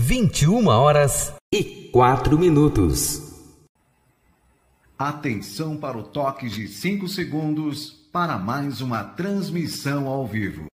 21h04. Atenção para o toque de 5 segundos para mais uma transmissão ao vivo.